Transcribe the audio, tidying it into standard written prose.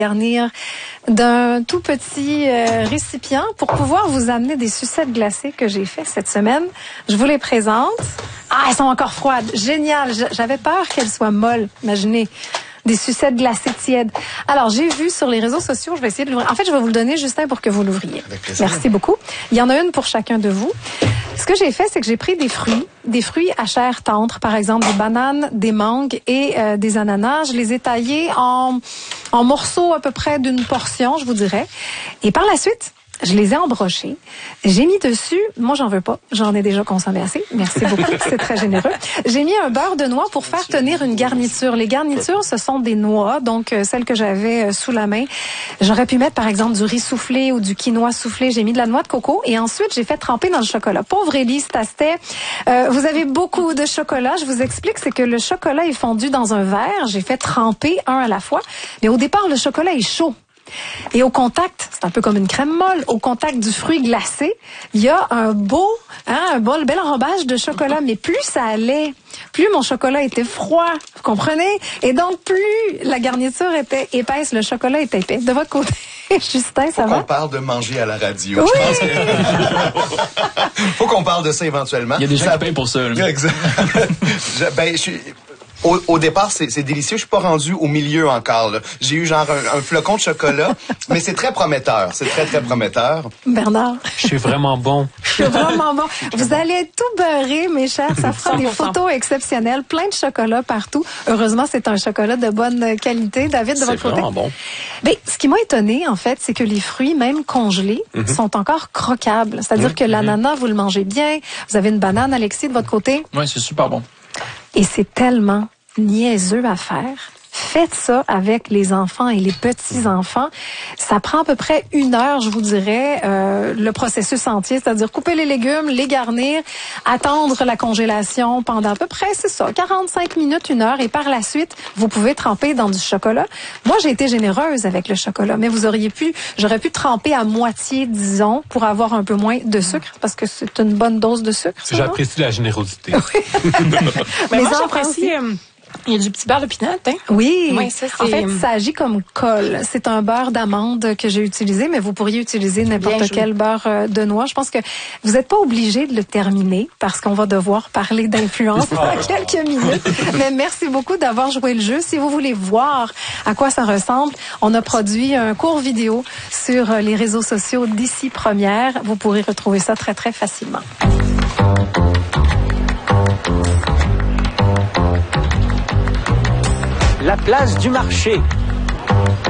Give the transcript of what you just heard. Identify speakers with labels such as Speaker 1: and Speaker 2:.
Speaker 1: garnir d'un tout petit récipient pour pouvoir vous amener des sucettes glacées que j'ai fait cette semaine. Je vous les présente. Ah, elles sont encore froides. Génial. J'avais peur qu'elles soient molles. Imaginez. Des sucettes glacées tièdes. Alors, j'ai vu sur les réseaux sociaux, je vais essayer de l'ouvrir. En fait, je vais vous le donner, Justin, pour que vous l'ouvriez. Merci beaucoup. Il y en a une pour chacun de vous. Ce que j'ai fait, c'est que j'ai pris des fruits à chair tendre, par exemple des bananes, des mangues et des ananas. Je les ai taillés en morceaux à peu près d'une portion, je vous dirais. Et par la suite, je les ai embrochés. J'ai mis dessus, moi j'en veux pas, j'en ai déjà consommé assez. Merci beaucoup, c'est très généreux. J'ai mis un beurre de noix pour faire tenir une garniture. Les garnitures, ce sont des noix, donc celles que j'avais sous la main. J'aurais pu mettre par exemple du riz soufflé ou du quinoa soufflé. J'ai mis de la noix de coco et ensuite j'ai fait tremper dans le chocolat. Pauvre Élise Tastet, vous avez beaucoup de chocolat. Je vous explique, c'est que le chocolat est fondu dans un verre. J'ai fait tremper un à la fois. Mais au départ, le chocolat est chaud. Et au contact, c'est un peu comme une crème molle, au contact du fruit glacé, il y a un bel enrobage de chocolat. Mais plus ça allait, plus mon chocolat était froid, vous comprenez? Et donc, plus la garniture était épaisse, le chocolat était épais. De votre côté, Justin, ça va?
Speaker 2: Faut qu'on parle de manger à la radio.
Speaker 1: Oui!
Speaker 2: Je pense que... Faut qu'on parle de ça éventuellement.
Speaker 3: Il y a des gens qui payent pour ça. Là.
Speaker 2: Exact. Au départ, c'est délicieux. Je suis pas rendu au milieu encore. Là. J'ai eu genre un flocon de chocolat, mais c'est très prometteur. C'est très, très prometteur.
Speaker 1: Bernard.
Speaker 3: Je suis vraiment bon.
Speaker 1: C'est vraiment bon. Vous allez être tout beurré, mes chers. Ça fera des photos exceptionnelles. Plein de chocolat partout. Heureusement, c'est un chocolat de bonne qualité. David, de votre côté?
Speaker 3: C'est vraiment bon.
Speaker 1: Mais ce qui m'a étonné, en fait, c'est que les fruits, même congelés, sont encore croquables. C'est-à-dire que l'ananas, vous le mangez bien. Vous avez une banane, Alexis, de votre côté.
Speaker 3: Oui, c'est super bon.
Speaker 1: Et c'est tellement niaiseux à faire. Faites ça avec les enfants et les petits-enfants. Ça prend à peu près 1 heure, je vous dirais, le processus entier, c'est-à-dire couper les légumes, les garnir, attendre la congélation pendant à peu près, c'est ça, 45 minutes, 1 heure, et par la suite, vous pouvez tremper dans du chocolat. Moi, j'ai été généreuse avec le chocolat, mais j'aurais pu tremper à moitié, disons, pour avoir un peu moins de sucre, parce que c'est une bonne dose de sucre.
Speaker 4: J'apprécie la générosité.
Speaker 5: Mais moi, j'apprécie... Il y a du petit beurre de pinot, hein?
Speaker 1: Oui.
Speaker 5: Ça,
Speaker 1: en fait, ça agit comme colle. C'est un beurre d'amande que j'ai utilisé, mais vous pourriez utiliser n'importe quel beurre de noix. Je pense que vous n'êtes pas obligé de le terminer parce qu'on va devoir parler d'influence dans quelques minutes. Mais merci beaucoup d'avoir joué le jeu. Si vous voulez voir à quoi ça ressemble, on a produit un court vidéo sur les réseaux sociaux d'ici Première. Vous pourrez retrouver ça très, très facilement.
Speaker 6: La place du marché.